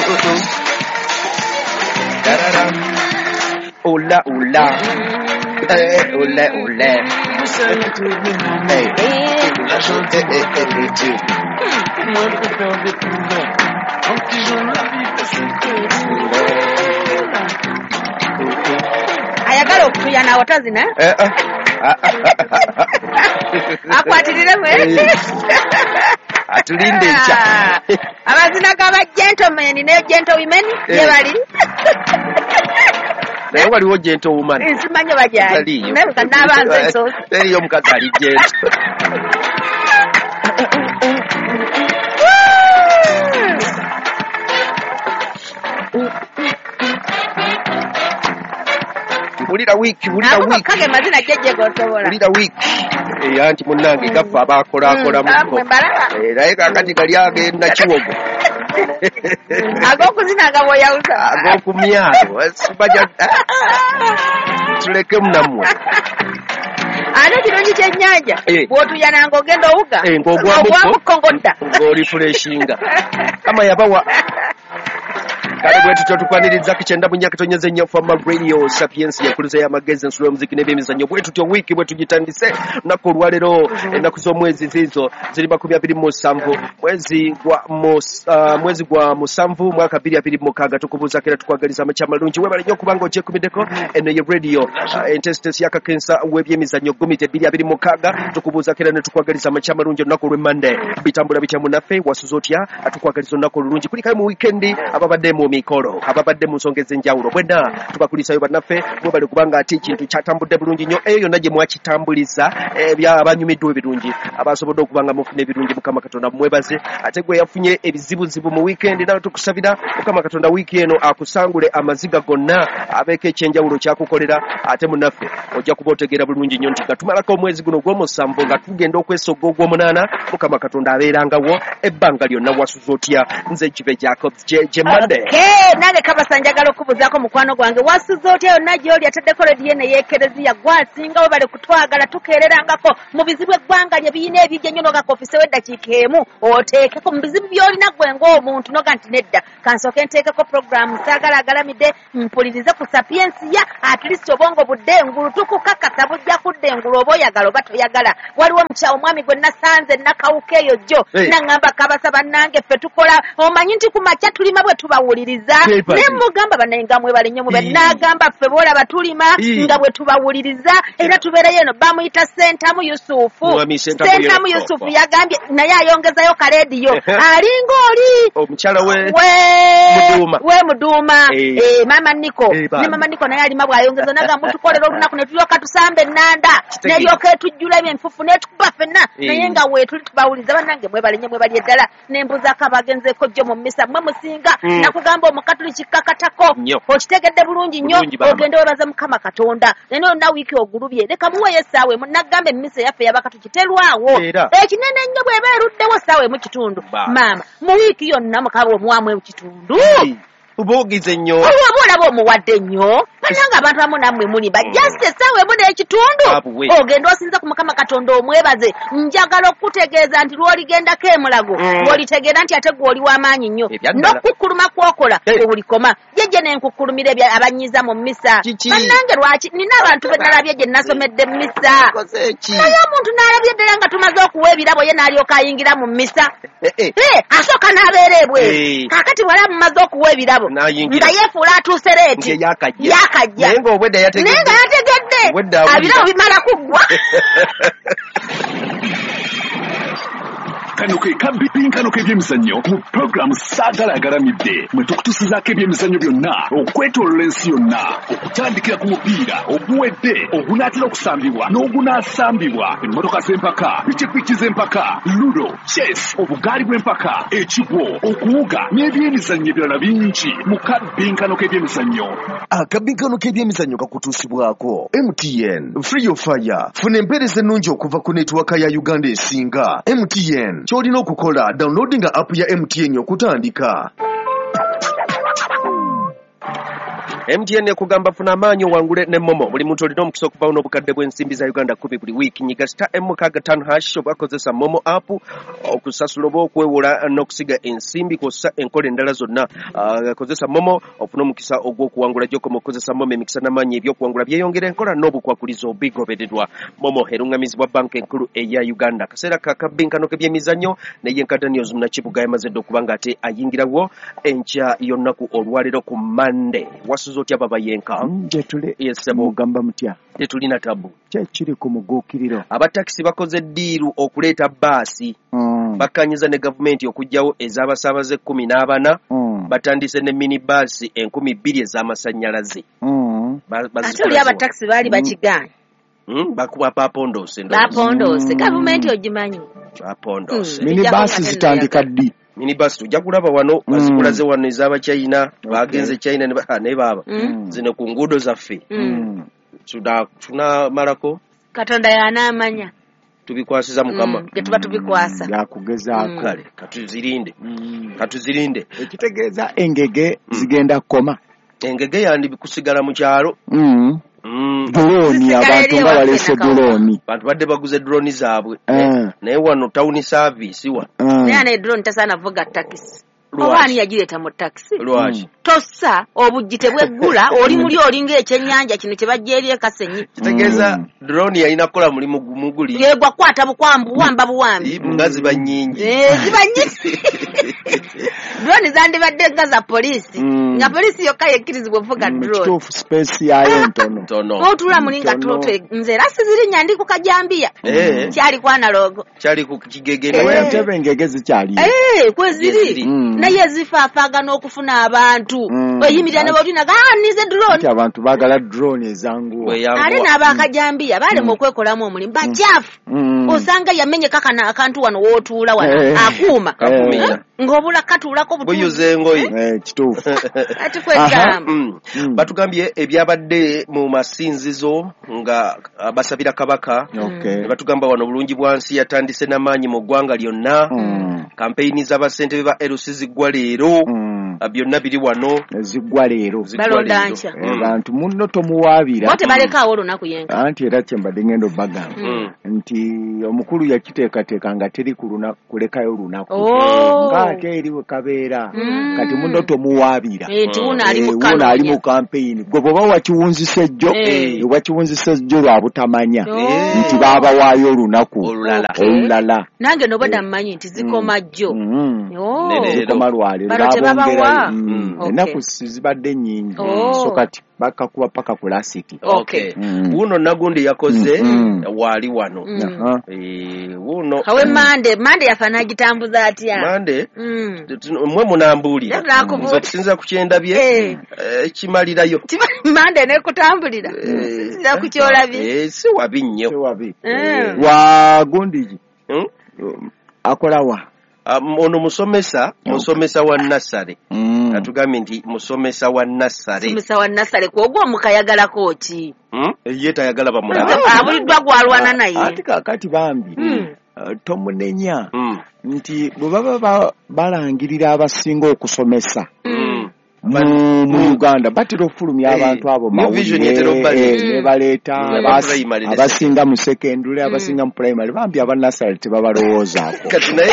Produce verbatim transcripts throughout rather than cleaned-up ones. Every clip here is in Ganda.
Ola ola, eh ola ola. Hey, la chante eh eh eh. Moi je peux faire découvrir. Un petit jeune la vie c'est ayagala okutuyana awatazina akwatirire mwe atulinde ncha abazina gaba gentlemen ne gentlewomen ye bali naye waliwo gentlewoman nsimanye bajali naye kanabanze so eriyo mukazi ali gentle Bulira wiki bulira wiki kage mazina jeje gosobola bulira wiki eh anti munnange gafa abakola akola muko eh naye kakati kali agenda kiwogo agokuzina ngabo yauza agokumyalo sibaja tuleke mnamwe ana kirungi kyennyanja bwotuyana ngogenda owuga ngogwa mukongoda ngoli freshinga kama yabawa kale bwetu tutukwaniriza kichenda munyaka tonyeze nnyo from radio sapiens yakuluza ya magezi nsulu muziki n'ebyemizannyo bwetu tyo wiki bwetu gitandise nako lwalero ennaku z'omwezi zizo ziri makumi abiri mu musanvu mwezi gwa uh, mwezi gwa musanvu mwaka abiri abiri mu mukaaga tukubuuza kera tukwagaliza amakyama malungi webale nnyo kubanga okyekumiddeko eno ye radio uh, intestes yakakensa w'ebyemizannyo gomite ebiri abiri mu mukaaga tukubuuza kera ne tukwagaliza amakyama malungi olunaku olw'Monday bitambula bitya munaffe wasuza otya tukwagaliza olunaku olulungi kulikayo mu weekendi ababadde mu mikolo ababadde mu nsonga ez'enjawulo bwenna tubakulisayo bannaffe mwebale kubanga ati ekintu kyatambudde bulungi nnyo eyo yonna gye mwakitambuliza ebya abanyumiddwa ebirungi abasobodde okubanga mufuna ebirungi mukama katonda mwebaze ate gwe yafunye ebizibuzibu mu wiikendi nawe tukusabira mukama katonda wiiki eno akusangule amaziga gonna abeeko ekyenjawulo kyakukolera ate munnaffe ojja kuba otegeera bulungi nnyo nti nga tumalako omwezi guno ogw'omusanvu nga tugenda okwesogga ogw'omunaana mukama katonda abeerangawo ebbanga lyonna wasuza otya nze kibe jacobs gye Monday Hey, nange kabasanjagala okubuzaako mukwano gwange wasuza otya yonna gy'oli ataddeko lediyo ne yeekereziya gwasingawo bale kutwagala tukeererangako mu bizibu eggwanga lye biyina ebijja nnyo noga kofisewo eddakiika emu oteekeko mu bizibu by'olina gwe ng'omuntu noga nti nedda kansooke nteekeko puroguramu saagala agalamidde mpulirize ku sapiensi ya atleast obwongo budde engulu tukukakasa bujja kudda engulu oba oyagala oba toyagala waliwo mukyawo omwami gwe nasanze nakawuka eyo jjo hey. naŋŋamba kabasaba nange ffe tukola omanyi nti ku makya tulima bwe tubawuliriza ne mugamba banayenga mwebale nnyo mube n'agamba ffe boolaba tulima nga bwe tubawuliriza era tubeereyo eno bamuyita Sentamu Yusufu Sentamu Yusufu yagambye naye ayongezayo kaleediyo alinga oli omukyala we muduuma we muduuma eh mama Niko ne mama Niko naye alima bwayongeza nagamba tukolera olunaku ne tulyoka tusamba ennanda neryoka etujjula ebyenfufu netukuba ffenna naye nga we tuli tubawuliriza bannange mwebale nnyo mwebali eddala nembuzaako abagenzeeko jjo mu mmisa mmwe musinga nakugamba omukatuliki kakatako okitegedde bulungi nnyo ogende webaza mukama katonda naye onna wiiki ogulubye leka muweeyo essaawa emu nagamba emmisa yaffe yabakatuki-terwawo ekinene nnyo bw'eba eruddewo essaawa emu kitundu maama mu wiiki yonna mukaba omuwamu emu kitundu obuugize nnyo olwoba olaba omuwadde nnyo bannanga abantu amu nammwe muli bajjasite essaawa emu n'ekitundu ogenda osinza ku mukama katonda omwebaze njagala okutegeeza nti lw'oligendako emulago ng'olitegeera nti ate gwe oli w'amaanyi nnyo n'okukkuluma kwokola obulikoma jejje n'enkukkulumira abanyiiza mu mmisa bannange lwaki nina abantu be nalabye gye nasomedde mmisa naye omuntu n'alabye ddala nga tumaze okuwa ebirabo ye n'alyoka ayingira mu mmisa asooka n'abeera ebweru kaakati wala mumaze okuwa ebirabo nga yeefuula atuuse leeti yakajja naye ng'obwedda yategedde abirabo bimala kuggwa kano ke kabipinkano k'ebyemizannyo mu puroguramu saagala agalamidde mwe tukutusizaako ebyemizannyo byonna okwetoolola ensi yonna okutandikira ku mupiira oguwedde ogunaatera okusambibwa n'ogunaasambibwa emmotoka z'empaka pikipiki z'empaka ludo chess obugaali bw'empaka ekigwo okuwuga n'ebyemizannyo ebirala bingi mu kabinkano k'ebyemizannyo akabinkano k'ebyemizannyo kakutuusibwako M T N Free Your Fire funa empeereza ennungi okuva ku netiwaka ya Uganda esinga M T N ky'olina okukola downloadinga app ya M T N okutandika M T N ekugamba funa amaanyi owangule ne Momo buli muntu olina omukisa okubawo n'obukadde bw'ensimbi za Uganda kumi buli wiiki nyiga star M kaga ttaano hash obwakozesa Momo app okusasula oba okwewola n'okusiga ensimbi kw'ossa enkola endala zonna kozesa Momo ofuna omukisa ogw'okuwangula gy'okoma okukozesa Momo emikisa n'amaanyi ebyokuwangula byeyongera enkola n'obukwakulizo bigobererwa Momo erungamizibwa banka enkulu eya Uganda akaseera kakabbinkano k'ebyemizannyo ne Yenka Daniels Munakibuga yamaze dda okuba ng'ate ayingirawo enkya y'onnaku olwaleero ku Monday wasuza otya baba Yenka jetule yesebo mugamba mutya tetulina tabu kyekiri ku muguukiriro abatakisi bakoze ddiiru okuleeta baasi mm. bakkanyiza ne gavumenti okugyawo ez'abasaabaze kumi n'abana mm. batandise ne minibaasi enkumi bbiri ez'amasannyalaze mm. ate oli abatakisi baali bakigaanye mm. bakuba papondoose bapondoose gavumenti ogimanyi papondoose minibaasi zitandika ddi minibus tujja kulaba wano bazikulaze wano ez'aba China bagenze China ne baba zino ku nguudo zaffe tuna tuna malako Katonda y'anaamanya tubikwasiza mukama ge tuba tubikwasa yakugezaako kale katuzirinde katuzirinde ekitegeeza engege zigenda koma engege yandi bikusigala mu kyalo drone abantu nga balese drone bantu badde baguze drone zaabwe naye wano town service wa naye ne drone tasaana vuga taxi obani yagireeta mu taxi lwaki tossa obujjite bweggula oli muli olinga ekyennyanja kino kye bajja eri ekasenyi kitegeeza drone yalina kukola mulimu gumuguli yegwa kwata bukwambu buwamba buwambi nga ziba nnyingi ziba nnyingi drone zandibadde nga za polisi nga polisi yokka yekkirizibwa okuvuga drone kituufu space yayo ntono ntono otula mulinga tote nze era sizirinya ndi ku kajambiya kyali ku analogo kyali ku kigege ntebe engege zikyali kweziri naye zifaafaagana okufuna abantu oyimirira ne bawulira gaanize drone abantu baagala drone ezanguwa ate n'abaakajambiya baalema okwekolamu omulimu bakyafu osanga yamenyeka kana akantu wano wootuula wano akuuma ng'obula katuulako buyuza engoye kituufu ati kwegamba batugambye ebyabadde mu masinzizo nga basabira kabaka ne batugamba wano bulungi bwansi yatandise n'amaanyi mu ggwanga lyonna kampeyini z'abasentebe ba L C ziggwa leero byonna biri wano ziggwa leero balonda nkya abantu munno tomuwaabira bote balekaawo olunaku Yenka anti era kyembadde ngenda obbagamba nti omukulu yakiteekateeka nga teri kulekayo olunaku ng'ate eri we kabeera kati munno tomuwaabira wuno ali mu kampeyini gwe bw'oba wakiwunzisa ejjo wakiwunzisa ejjo lwa butamanya nti baabawaayo olunaku olulala nange nobadda mmanyi nti zikoma jjo zikoma lwaleero ennaku zibadde nnyingi so kati bakakuba paka kulasiki wuno nagundi yakoze waali wano wuno kawe mande mande yafa nagitambuza atya mande mwe munambuulira nze okusinza ku kyendabye kimalirayo mande nekutambulira sinza ku kyolabye si wabi nnyo wagundiki akolawa ono musomesa musomesa wa nasale atugambye nti musomesa wa nasale musomesa wa nasale kwogwa mukayagalako ki ye tayagala bamulaba abuliddwa gwalwana naye ati kakati bambi tomunenya nti bwe baba balangirira abasinga okusomesa mu Uganda batera okufulumya abantu abo mawulire ne baleeta abasinga mu secondary abasinga mu primary bambi abanasale tebabalowoozaako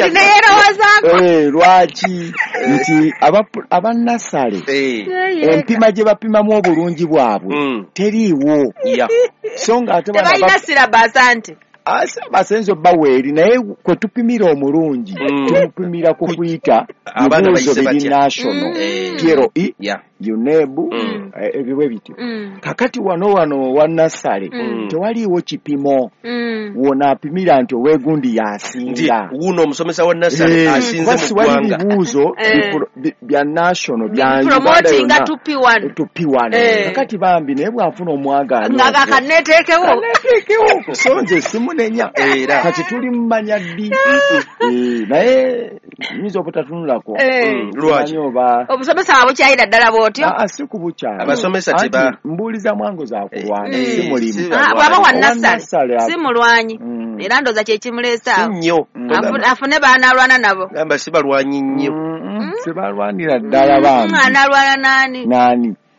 lwaki nti abanasale empima gye bapimamu obulungi bwabwe teriiwo so nga ate tebalina sirabasa nti basenzo baweeri naye kwe tupimira omulungi tumupimira ku kuyita ebibuuzo biri national P R I yunebu ebibwe bityo kakati wano wano wanasale tewaliiwo kipimo wona apimira nti owegundi yasinga wuno omusomesa wa nasale asinze mu ggwanga bibuuzo bya national bya tupiwana kakati bambi naye bwafuna omwagaano nga kaneteekewo kaneteekewo so nze simunenya kati tuli mumanya ddi naye nyinza obutatunulako lwaki obusomesa wabukyayira ddala bwotyo si kubukyala abasomesa tiba mbuuliza mwango za kulwana si mulimu bwaba wa nasale si mulwanyi era ndoza kyekimuleesa nnyo afune baanalwana nabo gamba si balwanyi nnyo sibalwanira ddala bambi analwana nani nani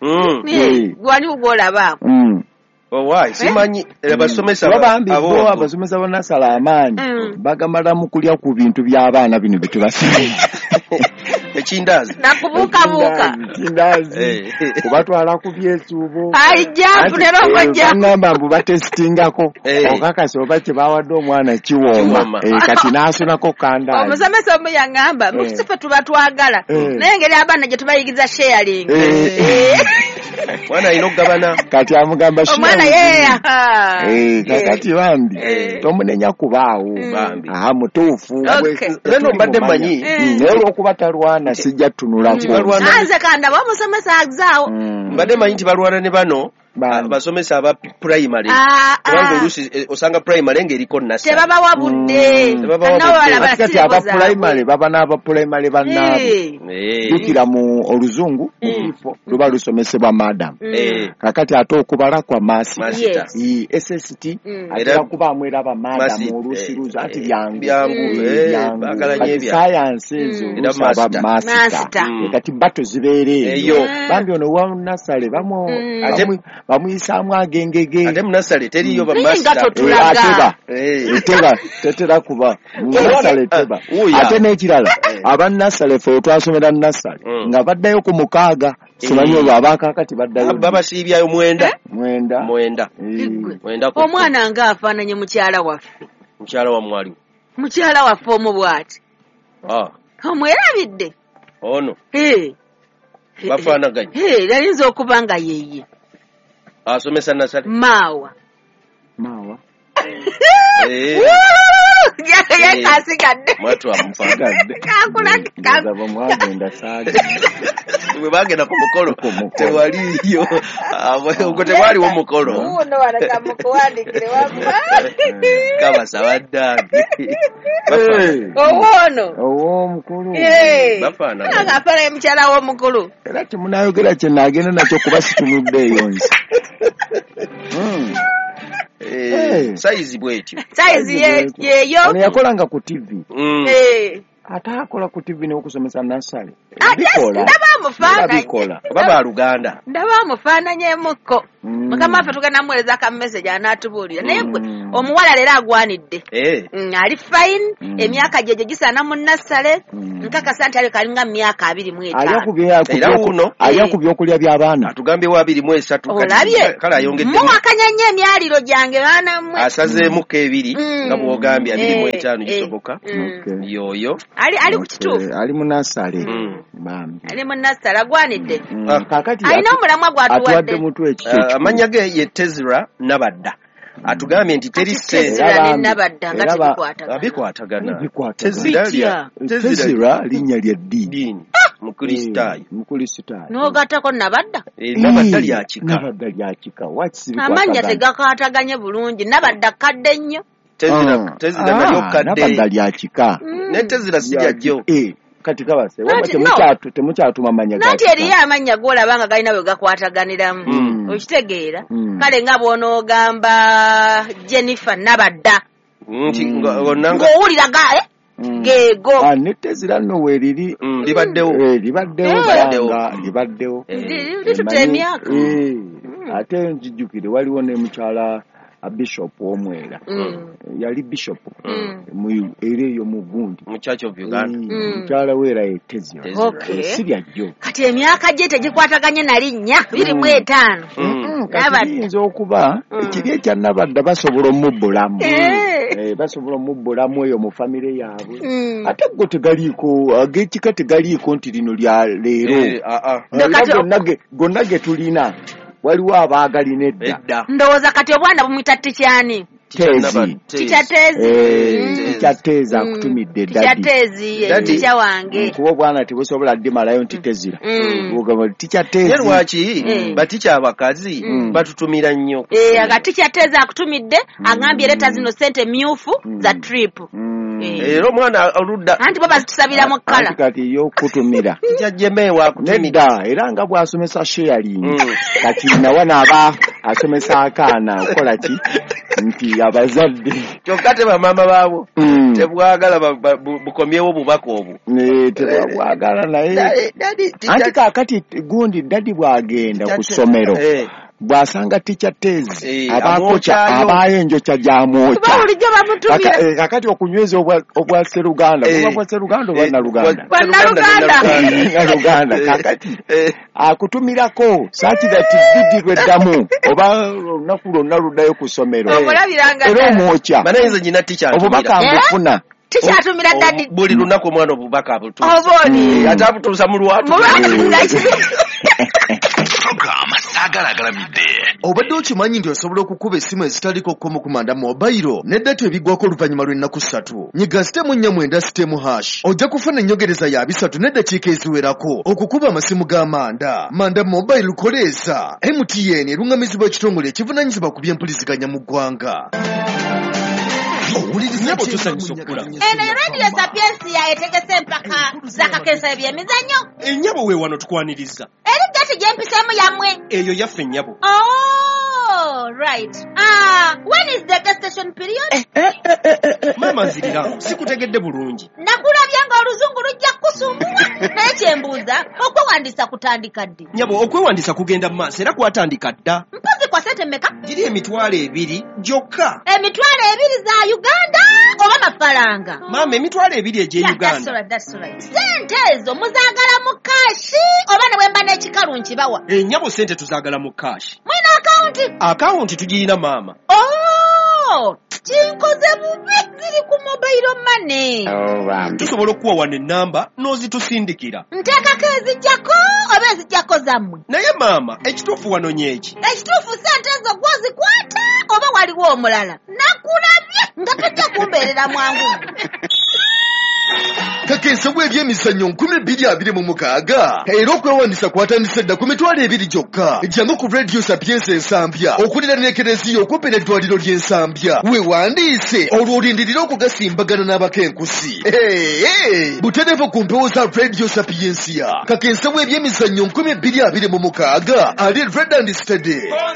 gwali ugolaba Owai simanyi abasomesa abo abasomesa banasala amaanyi bagamala mu kulya ku bintu by'abaana bino bitubasomesa ekindazi nakubuka buka kindazi kubatwala ku byesuubo ajja funero kujja ngamba mbu batestingako okakasi oba kye bawadde omwana kiwooma kati nasunako kanda omusomesa omu yangamba mukisefe tuba twagala naye ngeri abaana gye tubayigiza sharing mwana alina okugabana kati amugamba omwana yeya kakati bambi tomunenya kubaawo aha mutuufu leno mbadde mmanyi naye olwokuba talwana sijja tunulako anze kandaba omusomesa azaawo mbadde mmanyi nti balwana ne bano abasomesa aba primary kubanga oluusi osanga primary ng'eriko nasa tebabawa budde kati aba primary baba n'aba primary bannaabwe jukira mu oluzungu ekifo luba lusomesebwa madam kakati ate okubala kwa master S S T atera kuba amwera ba madam oluusi luza ati byangu kati science ezo aba master kati bato zibeere bambi ono wa nasale bamo bamuyisaamu agengege ate munasale teriyo bamaster eteba tetera kuba munasale teba ate n'ekirala abannasale fe twasomera nasale nga baddayo ku mukaaga simanyi olwo abakakati baddayo babasiibyayo mwenda mwenda mwenda mwenda omwana nga afaananye mukyala waffe mukyala wa mwalimu mukyala waffe omu bw'ati omwerabidde ono bafaanaganye yayinza okuba nga yeeye asomesa nasale maawa maawa yakasigadde mwatu amufagadde kakula mwagenda saali bwe bagenda ku mukolo tewaliyo ogwo tewaliwo mukolo uno wanakamukuwandikire wamma kabasaba ddange owoono ow'omukulu bafaanaganye agafaanayo mukyala w'omukulu era temunayogera kye naagenda nakyo kuba situnuddeeyo nsi sayizi bwetyo sayizi yeyo ono yakolanga ku T V ate akola ku T V n'okusomesa nasale ndaba amufaananye oba baluganda ndaba amufaananyemukko mukama waffe tugenda muweereza ka message anaatubuulira naye gwe omuwala leero agwanidde ali fine emyaka gye gye gisaana mu nasale nkakasa nti aleka alinga mu myaka abiri mu etaano alya ku byokulya by'abaana atugambyewo abiri mu esatu olabye kale ayongedde muwakanya nnyo emyaliro gyange baana mmwe asazeemuko ebiri nga bw'ogambye abiri mu etaano gisoboka yoyo ali ali ku kituufu ali mu nasale ali mu nasale agwanidde kakati alina omulamwa gwatuwadde mutwe ekyo amanya ge ye Tezra Nabadda atugambye nti teri Tezra Nabadda nga tebikwatagana bikwatagana Tezra linnya lya ddiini mukristaayo mukristaayo n'ogattako Nabadda Nabadda lyakika Nabadda lyakika amanya tegakwataganye bulungi Nabadda kadde nnyo Tezra Tezra nalyo kadde Nabadda lyakika ne Tezra sijajjo kati kabase waba temukyatu temukyatuma amanya gati nati eriyo amanya golaba nga galina bwe gakwataganiramu okitegeera kale nga bw'onoogamba Jennifer Nabadda nti ng'owulira gae geego ne Tezra nno weeriri libaddewo libaddewo libaddewo lituta emyaka ate njijjukire waliwo ne mukyala Bishop omwera yali Bishop mu ereyo mu Gundi mu Church of Uganda mukyala weera etezira sirya jjo kati emyaka gye tegikwataganye na linnya biri mu etaano kiyinza okuba ekiri ekya Nabadda basobola omubbulamu basobola omubbulamu eyo mu famire yaabwe ate go tegaliiko ag'ekika tegaliiko nti lino lya leero gonna ge tulina waliwo abaagalina edda ndowooza kati obwana bumuyita tikyani Tezi Tikyatezi Tikyatezi akutumidde dadi Tikyatezi tikya wange kuba obwana tebusobola ddimalayo nti Tezira ogamba Tikyatezi lwaki batikya abakazi batutumira nnyo aga Tikyatezi akutumidde agambye leta zino ssente myufu za trip era omwana oludda anti baba zitusabira mu kkala kati yokutumira jajemewa nedda era nga bw'asomesa sharing kati nawe naaba asomesa akaana okola ki nti abazadde kyokka te bamaama baabo tebwagala bukomyewo bubaka obwo tebwagala naye anti kaakati gundi dadi bw'agenda ku ssomero bw'asanga ticca tezi abakoca abaayo enjokya gy'amwokya kakati okunyweza obwa Sseruganda buba bwa Sseruganda oba Naluganda Naluganda kakati akutumirako saaki that bidi lweddamu oba olunaku lwonna luddayo ku ssomero era omwokya obubaka mbufuna tichatumira dadi buli lunaku omwana obubaka abutuusa oboni ate abutuusa mu lwatu Program sagalagalamidde. Obadde okimanyi nti osobola okukuba essimu ezitaliko kkomo kumanda mobile ne data ebigwako oluvannyuma lw'ennaku ssatu. Nyiga sitemu nnya mwenda sitemu hash ojja kufuna ennyongereza ya bisatu n'eddakiika eziwerako okukuba amasimu g'amanda. Manda mobile lukoleeza M T N eruŋŋamizibwa ekitongole ekivunaanyizibwa ku by'empuliziganya mu ggwanga. eno radio sapiensi ya etegese empaka zakakensa ebyemizannyo ennyabo we wano tukwaniriza eri gati gyempisemu yammwe eyo yaffe ennyabo. Oh, right. Ah, when is the gestation period? Mama nzirira sikutegedde bulungi. Nakulabya nga oluzungu lujja kusumbuwa naye kyembuuza okwewandiisa kutandika ddi? Nyabo okwewandiisa kugenda mu maaso era kwatandika dda. Mpozi kwa sente mmeka? Giri emitwalo ebiri gyokka. Emitwalo ebiri za Uganda oba mafalanga? Mama emitwalo ebiri egye Uganda. That's right, that's right. Sente ezo muzaagala mu kashi oba ne bwemba n'ekikalu nkibawa? Ennyabo sente tuzaagala mu kashi. Mwina akawunti? Akawunti tugirina mama. Oh, kinkoze bubi ziri ku mobile money. Oh, tusobola okuwa wano ennamba n'ozitusindikira. Nteekako ezijjako oba ezijjako zammwe? Naye mama ekituufu wano nyeki. Ekituufu sente ezo gwozikwata oba waliwo omulala? Nakulabye nga tojja kumbeerera mwangu. Kakensebwa ebyemizannyo nkumi bbiri abiri mu mukaaga era okwewandiisa kwatandise dda ku mitwalo ebiri gyokka. Jangu ku radio sapiensi ensambya okulira n'ekereziya okumpi n'eddwaliro ly'ensambya weewandiise olwo olindirira okugasimbagana n'abakenkusi. Butereevu ku mpewo za radio sapiensiya. Kakensebwa ebyemizannyo nkumi bbiri abiri mu mukaaga ali Red and Steady.